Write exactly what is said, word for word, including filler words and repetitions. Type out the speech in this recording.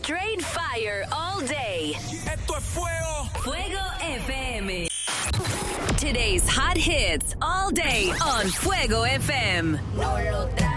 Straight fire all day. Esto es fuego. Fuego F M. Today's hot hits all day on Fuego F M. No lo